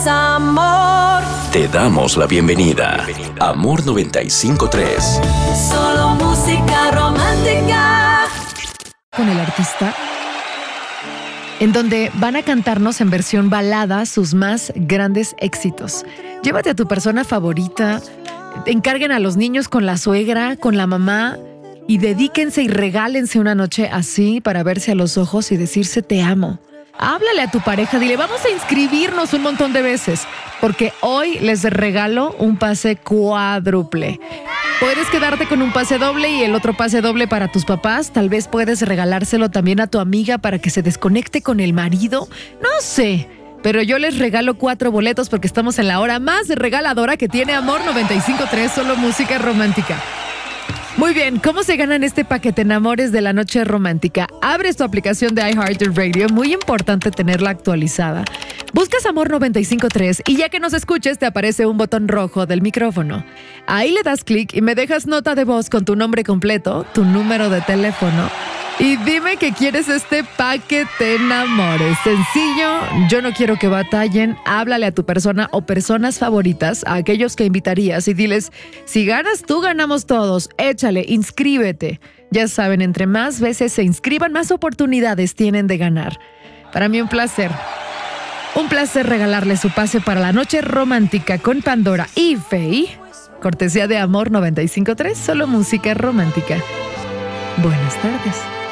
es amor. Te damos la bienvenida. Amor 95.3. Solo música romántica. Con el artista, en donde van a cantarnos en versión balada sus más grandes éxitos. Llévate a tu persona favorita, encarguen a los niños con la suegra, con la mamá, y dedíquense y regálense una noche así para verse a los ojos y decirse te amo. Háblale a tu pareja, dile vamos a inscribirnos un montón de veces, porque hoy les regalo un pase cuádruple. Puedes quedarte con un pase doble y el otro pase doble para tus papás. Tal vez puedes regalárselo también a tu amiga para que se desconecte con el marido. No sé, pero yo les regalo 4 boletos porque estamos en la hora más regaladora que tiene Amor 95.3, solo música romántica. Muy bien, ¿cómo se ganan este paquete Enamores de la Noche Romántica? Abres tu aplicación de iHeartRadio, muy importante tenerla actualizada. Buscas Amor 95.3 y ya que nos escuches te aparece un botón rojo del micrófono. Ahí le das clic y me dejas nota de voz con tu nombre completo, tu número de teléfono y dime que quieres este paquete Enamores. Sencillo, yo no quiero que batallen. Háblale a tu persona o personas favoritas, a aquellos que invitarías y diles, si ganas tú, ganamos todos. Échale, inscríbete. Ya saben, entre más veces se inscriban, más oportunidades tienen de ganar. Para mí un placer. Un placer regalarle su pase para la noche romántica con Pandora y Faye. Cortesía de Amor 95.3, solo música romántica. Buenas tardes.